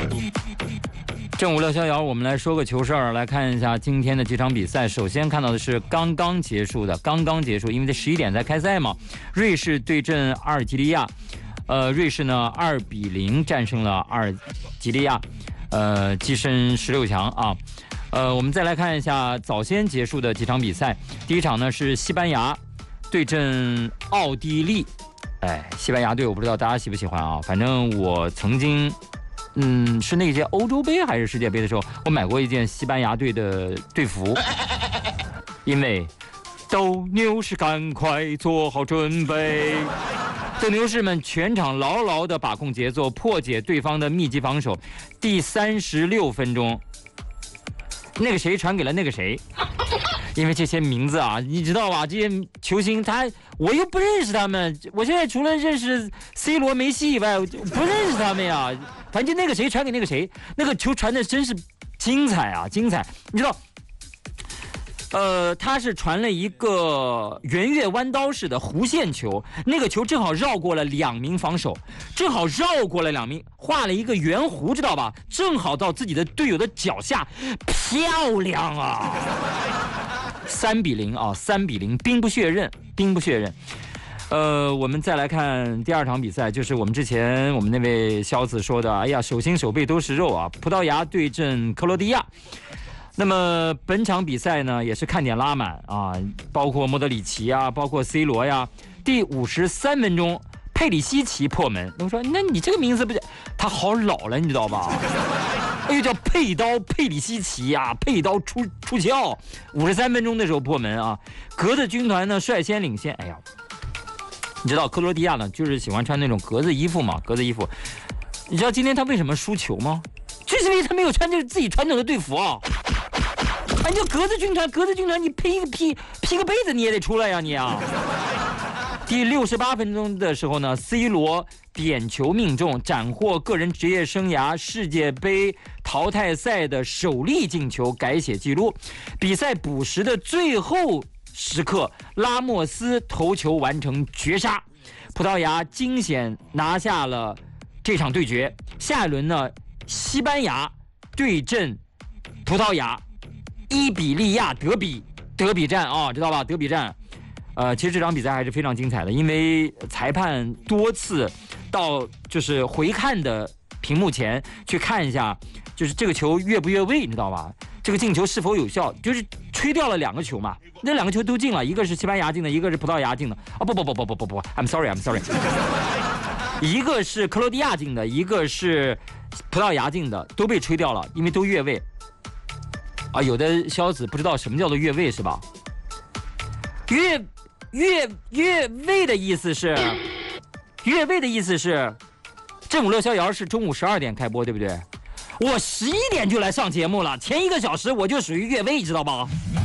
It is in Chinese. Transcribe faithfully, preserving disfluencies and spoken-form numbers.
正午六逍遥，我们来说个球事儿，来看一下今天的几场比赛。首先看到的是刚刚结束的，刚刚结束，因为在十一点才开赛嘛。瑞士对阵阿尔及利亚，呃，瑞士呢二比零战胜了阿尔及利亚，呃，跻身十六强啊。呃，我们再来看一下早先结束的几场比赛。第一场呢是西班牙对阵奥地利，哎，西班牙队我不知道大家喜不喜欢啊，反正我曾经。嗯，是那届欧洲杯还是世界杯的时候，我买过一件西班牙队的队服，因为斗牛士赶快做好准备，斗牛士们全场牢牢地把控节奏，破解对方的密集防守。第三十六分钟，那个谁传给了那个谁，因为这些名字啊，你知道吧？这些球星他我又不认识他们，我现在除了认识 C 罗、梅西以外，我不认识他们呀。反正那个谁传给那个谁，那个球传的真是精彩啊，精彩！你知道，呃，他是传了一个圆月弯刀式的弧线球，那个球正好绕过了两名防守，正好绕过了两名，画了一个圆弧，知道吧？正好到自己的队友的脚下，漂亮啊！三比零啊，三比零，兵不血刃，兵不血刃。呃，我们再来看第二场比赛，就是我们之前我们那位肖子说的，哎呀，手心手背都是肉啊！葡萄牙对阵克罗地亚。那么本场比赛呢，也是看点拉满啊，包括莫德里奇啊，包括 C 罗呀。第五十三分钟，佩里西奇破门。我说，那你这个名字不是他好老了，你知道吧？哎呦，叫佩刀佩里西奇呀、啊，佩刀出出鞘。五十三分钟的时候破门啊，格子军团呢率先领先。哎呀。你知道克罗地亚呢，就是喜欢穿那种格子衣服嘛，格子衣服。你知道今天他为什么输球吗？就是因为他没有穿这个自己传统的队服啊。你就格子军团，格子军团，你披一个披披个被子你也得出来呀，你啊。第六十八分钟的时候呢 ，C 罗点球命中，斩获个人职业生涯世界杯淘汰赛的首粒进球，改写纪录。比赛补时的最后时刻，拉莫斯头球完成绝杀，葡萄牙惊险拿下了这场对决。下一轮呢，西班牙对阵葡萄牙，伊比利亚德比德比战啊、哦，知道吧？德比战，呃，其实这场比赛还是非常精彩的，因为裁判多次到就是回看的屏幕前去看一下，就是这个球越不越位，你知道吧？这个进球是否有效，就是吹掉了两个球嘛，那两个球都进了，一个是西班牙进的，一个是葡萄牙进的。啊、哦、不不不不不不不 ，I'm sorry I'm sorry， 一个是克罗地亚进的，一个是葡萄牙进的，都被吹掉了，因为都越位。啊，有的小子不知道什么叫做越位是吧？越越越位的意思是，越位的意思是，正午乐逍遥是中午十二点开播，对不对？我十一点就来上节目了，前一个小时我就属于越位，知道吧？